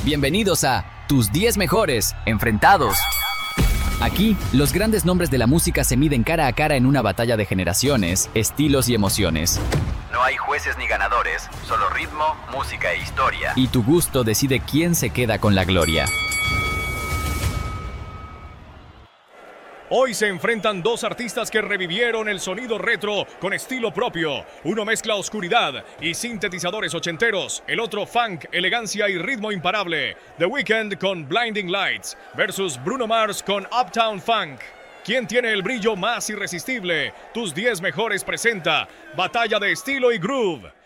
Bienvenidos a Tus 10 Mejores Enfrentados. Aquí, los grandes nombres de la música se miden cara a cara en una batalla de generaciones, estilos y emociones. No hay jueces ni ganadores, solo ritmo, música e historia. Y tu gusto decide quién se queda con la gloria. Hoy se enfrentan dos artistas que revivieron el sonido retro con estilo propio. Uno mezcla oscuridad y sintetizadores ochenteros. El otro funk, elegancia y ritmo imparable. The Weeknd con Blinding Lights versus Bruno Mars con Uptown Funk. ¿Quién tiene el brillo más irresistible? Tus 10 Mejores presenta Batalla de Estilo y Groove.